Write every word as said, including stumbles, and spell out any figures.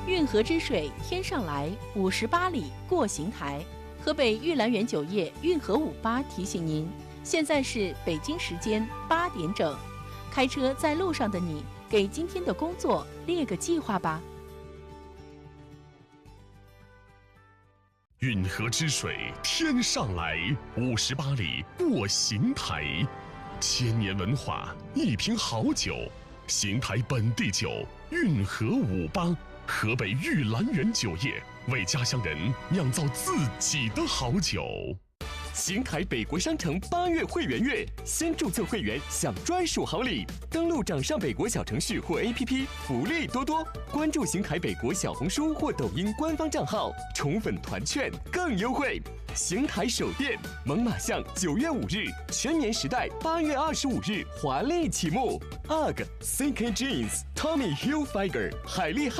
运河之水天上来，五十八里过邢台。河北玉兰园酒业运河五八提醒您，现在是北京时间八点整。开车在路上的你，给今天的工作列个计划吧。 运河之水天上来，五十八里过邢台。千年文化，一瓶好酒，邢台本地酒，运河五八，河北玉兰园酒业为家乡人酿造自己的好酒。 邢台北国商城八月会员月，先注册会员享专属好礼。登录掌上北国小程序或 A P P， 福利多多。关注邢台北国小红书或抖音官方账号，宠粉团券更优惠。邢台首店猛犸象九月五日，全年时代八月二十五日华丽启幕。U G G、C K Jeans、Tommy Hilfiger、海利。